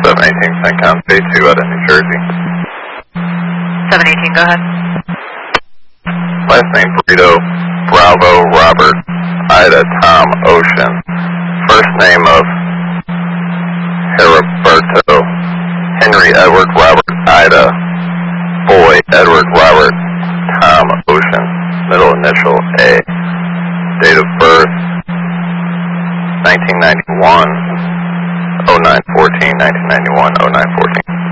718 St. Count, Bay 2 out of New Jersey. 718, go ahead. Last name Burrito, Bravo, Robert, Ida, Tom, Ocean. First name of Heriberto, Henry, Edward, Robert, Ida, Boy, Edward, Robert, Tom, Ocean. Middle initial A. Date of birth 1991, 0914, 1991, 0914.